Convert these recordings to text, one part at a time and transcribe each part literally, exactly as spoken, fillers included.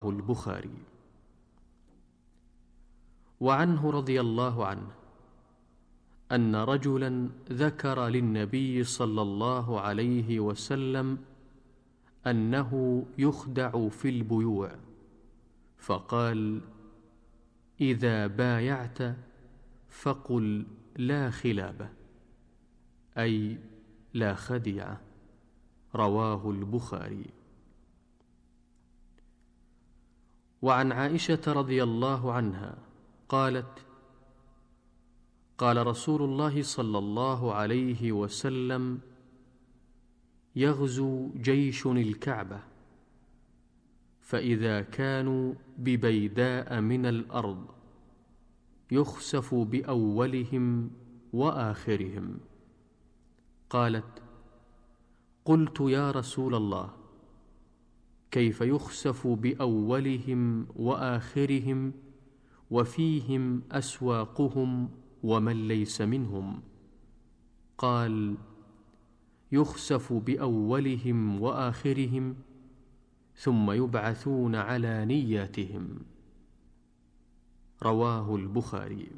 رواه البخاري. وعنه رضي الله عنه أن رجلا ذكر للنبي صلى الله عليه وسلم أنه يخدع في البيوع، فقال: إذا بايعت فقل لا خلابة، أي لا خديعة. رواه البخاري. وعن عائشة رضي الله عنها قالت: قال رسول الله صلى الله عليه وسلم: يغزو جيش الكعبة، فإذا كانوا ببيداء من الأرض يخسف بأولهم وآخرهم. قالت: قلت يا رسول الله، كيف يخسف بأولهم وآخرهم وفيهم أسواقهم ومن ليس منهم؟ قال: يخسف بأولهم وآخرهم ثم يبعثون على نياتهم. رواه البخاري.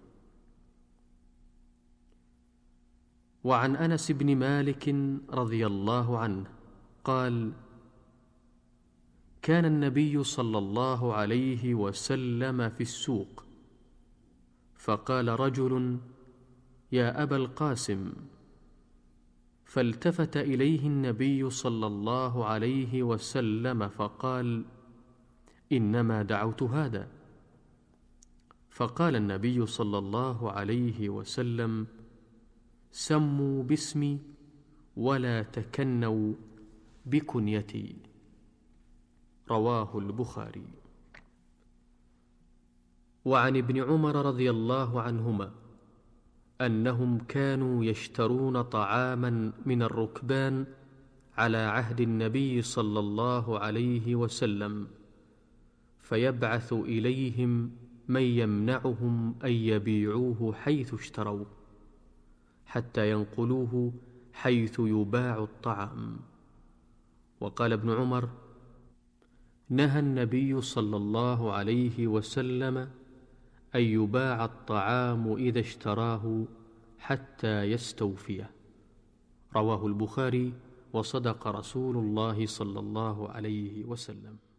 وعن أنس بن مالك رضي الله عنه قال: كان النبي صلى الله عليه وسلم في السوق، فقال رجل: يا أبا القاسم، فالتفت إليه النبي صلى الله عليه وسلم فقال: إنما دعوت هذا. فقال النبي صلى الله عليه وسلم: سموا باسمي ولا تكنوا بكنيتي. رواه البخاري. وعن ابن عمر رضي الله عنهما أنهم كانوا يشترون طعاما من الركبان على عهد النبي صلى الله عليه وسلم، فيبعث إليهم من يمنعهم أن يبيعوه حيث اشتروه حتى ينقلوه حيث يباع الطعام. وقال ابن عمر: نهى النبي صلى الله عليه وسلم أن يباع الطعام إذا اشتراه حتى يستوفيه. رواه البخاري. وصدق رسول الله صلى الله عليه وسلم.